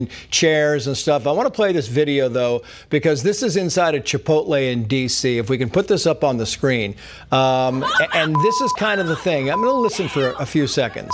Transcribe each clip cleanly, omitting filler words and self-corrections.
chairs and stuff. I want to play this video, though, because this is inside a Chipotle in D.C. If we can put this up on the screen. And this is kind of the thing. I'm going to listen for a few seconds.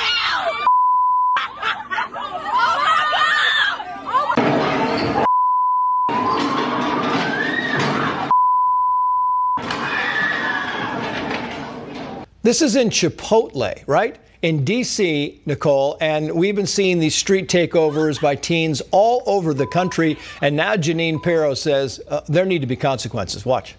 This is in Chipotle, right? In D.C., Nicole, and we've been seeing these street takeovers by teens all over the country. And now Jeanine Pirro says there need to be consequences. Watch.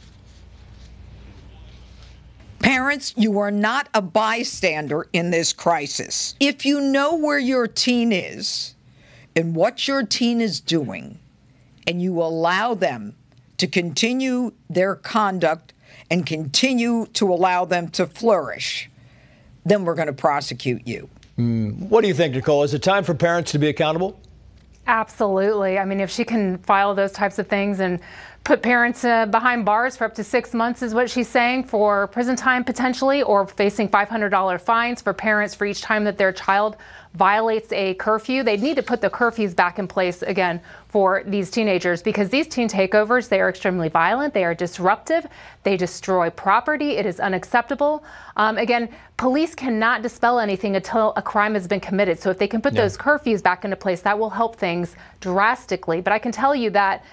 Parents, you are not a bystander in this crisis. If you know where your teen is and what your teen is doing, and you allow them to continue their conduct and continue to allow them to flourish, then we're going to prosecute you. What do you think, Nicole? Is it time for parents to be accountable? Absolutely. I mean, if she can file those types of things and put parents behind bars for up to 6 months is what she's saying, for prison time potentially, or facing $500 fines for parents for each time that their child violates a curfew. They need to put the curfews back in place again for these teenagers, because these teen takeovers, they are extremely violent, they are disruptive, they destroy property, it is unacceptable. Again, police cannot dispel anything until a crime has been committed. So if they can put those curfews back into place, that will help things drastically. But I can tell you that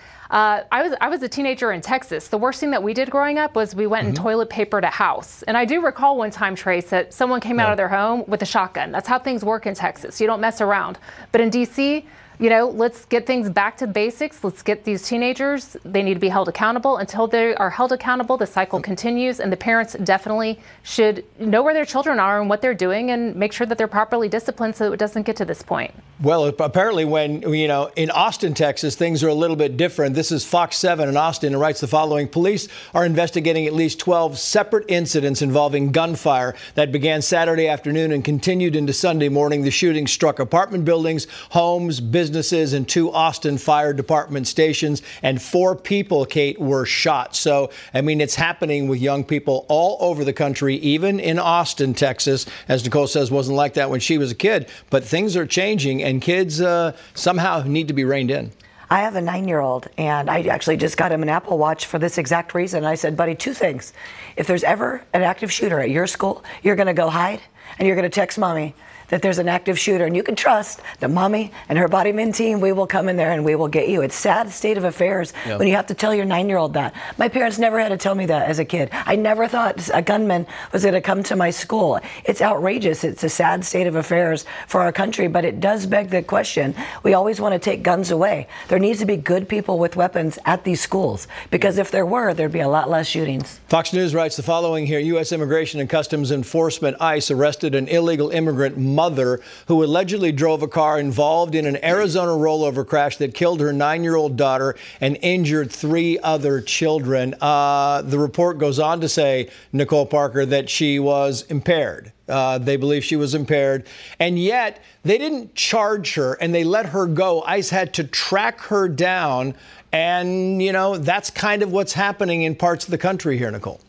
I was a teenager in Texas. The worst thing that we did growing up was we went and toilet papered a house. And I do recall one time, Trace, that someone came out of their home with a shotgun. That's how things work in Texas. You don't mess around. But in D.C., you know, let's get things back to basics. Let's get these teenagers, they need to be held accountable. Until they are held accountable, the cycle continues, and the parents definitely should know where their children are and what they're doing and make sure that they're properly disciplined so it doesn't get to this point. Well, apparently when, you know, in Austin, Texas, things are a little bit different. This is Fox 7 in Austin and writes the following. Police are investigating at least 12 separate incidents involving gunfire that began Saturday afternoon and continued into Sunday morning. The shooting struck apartment buildings, homes, businesses, and 2 Austin Fire Department stations, and 4 people, Kate, were shot. So, I mean, it's happening with young people all over the country, even in Austin, Texas. As Nicole says, wasn't like that when she was a kid, but things are changing, and kids somehow need to be reined in. I have a 9-year-old, and I actually just got him an Apple Watch for this exact reason. I said, buddy, 2 things. If there's ever an active shooter at your school, you're going to go hide, and you're going to text mommy that there's an active shooter, and you can trust that mommy and her bodyman team, we will come in there and we will get you. It's sad state of affairs when you have to tell your 9-year-old that. My parents never had to tell me that as a kid. I never thought a gunman was going to come to my school. It's outrageous. It's a sad state of affairs for our country, but it does beg the question. We always want to take guns away. There needs to be good people with weapons at these schools, because if there were, there'd be a lot less shootings. Fox News writes the following here. U.S. Immigration and Customs Enforcement, ICE, arrested an illegal immigrant mother who allegedly drove a car involved in an Arizona rollover crash that killed her 9-year-old daughter and injured 3 other children. The report goes on to say, Nicole Parker, that she was impaired. They believe she was impaired, and yet they didn't charge her and they let her go. ICE had to track her down, and, you know, that's kind of what's happening in parts of the country here, Nicole.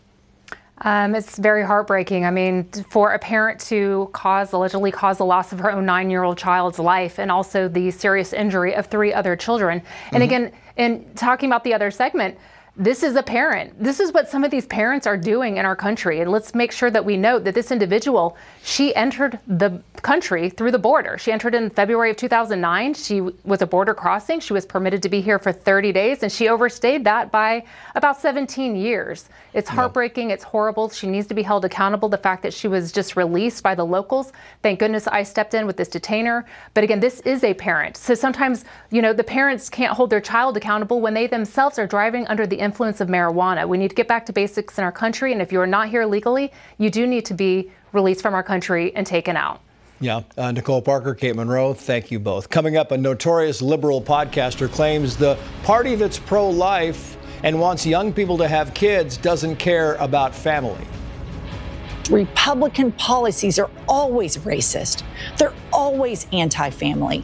It's very heartbreaking. I mean, for a parent to allegedly cause the loss of her own 9-year-old child's life, and also the serious injury of 3 other children. And again, in talking about the other segment, this is a parent. This is what some of these parents are doing in our country. And let's make sure that we note that this individual, she entered the country through the border. She entered in February of 2009. She was a border crossing. She was permitted to be here for 30 days, and she overstayed that by about 17 years. It's heartbreaking. It's horrible. She needs to be held accountable. The fact that she was just released by the locals, thank goodness I stepped in with this detainer. But again, this is a parent. So sometimes, you know, the parents can't hold their child accountable when they themselves are driving under the influence of marijuana. We need to get back to basics in our country. And if you are not here legally, you do need to be released from our country and taken out. Yeah. Nicole Parker, Kate Monroe, thank you both. Coming up, a notorious liberal podcaster claims the party that's pro-life and wants young people to have kids doesn't care about family. Republican policies are always racist. They're always anti-family.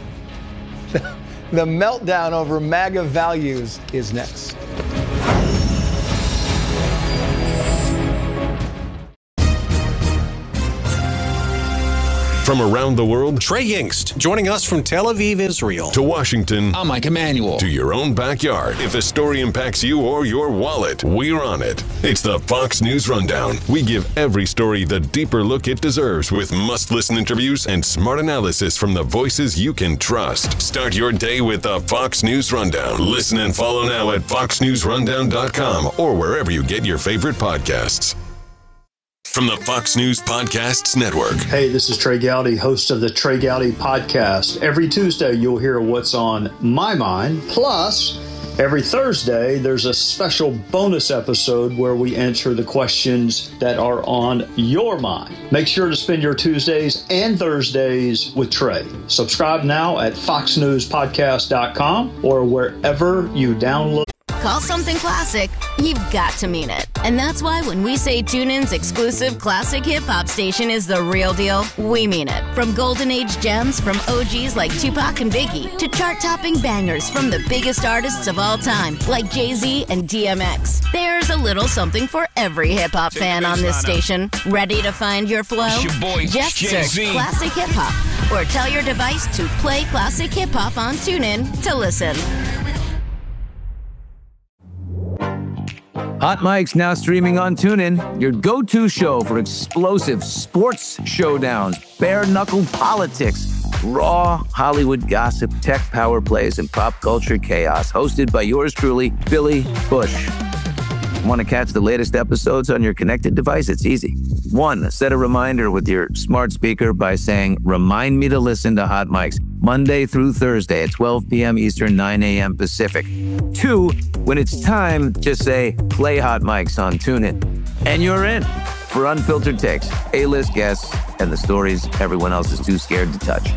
The meltdown over MAGA values is next. From around the world, Trey Yingst, joining us from Tel Aviv, Israel. To Washington, I'm Mike Emanuel. To your own backyard. If a story impacts you or your wallet, we're on it. It's the Fox News Rundown. We give every story the deeper look it deserves with must-listen interviews and smart analysis from the voices you can trust. Start your day with the Fox News Rundown. Listen and follow now at foxnewsrundown.com or wherever you get your favorite podcasts. From the Fox News Podcasts Network. Hey, this is Trey Gowdy, host of the Trey Gowdy Podcast. Every Tuesday, you'll hear what's on my mind. Plus, every Thursday, there's a special bonus episode where we answer the questions that are on your mind. Make sure to spend your Tuesdays and Thursdays with Trey. Subscribe now at foxnewspodcast.com or wherever you download. Call something classic, you've got to mean it. And that's why when we say TuneIn's exclusive classic hip-hop station is the real deal, we mean it. From Golden Age gems from OGs like Tupac and Biggie to chart-topping bangers from the biggest artists of all time like Jay-Z and DMX. There's a little something for every hip-hop fan on this station. Ready to find your flow? It's your boy, Just Jay-Z. search Classic Hip Hop or tell your device to play Classic Hip Hop on TuneIn to listen. Hot Mic's now streaming on TuneIn, your go-to show for explosive sports showdowns, bare-knuckle politics, raw Hollywood gossip, tech power plays, and pop culture chaos. Hosted by yours truly, Billy Bush. Want to catch the latest episodes on your connected device? It's easy. 1, set a reminder with your smart speaker by saying, "Remind me to listen to Hot Mics Monday through Thursday at 12 p.m. Eastern, 9 a.m. Pacific." 2, when it's time, just say, "Play Hot Mics on TuneIn." And you're in for unfiltered takes, A-list guests, and the stories everyone else is too scared to touch.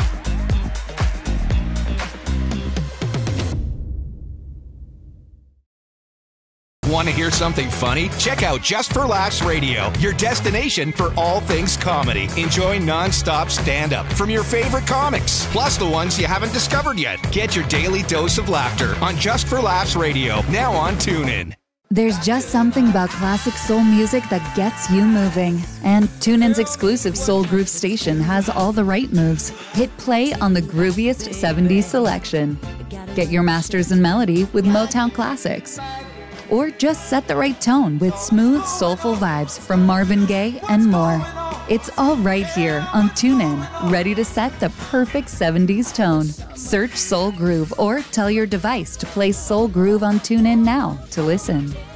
Want to hear something funny? Check out Just for Laughs Radio, your destination for all things comedy. Enjoy non-stop stand-up from your favorite comics, plus the ones you haven't discovered yet. Get your daily dose of laughter on Just for Laughs Radio, now on TuneIn. There's just something about classic soul music that gets you moving. And TuneIn's exclusive Soul Groove station has all the right moves. Hit play on the grooviest 70s selection. Get your masters in melody with Motown classics. Or just set the right tone with smooth, soulful vibes from Marvin Gaye and more. It's all right here on TuneIn, ready to set the perfect 70s tone. Search Soul Groove or tell your device to play Soul Groove on TuneIn now to listen.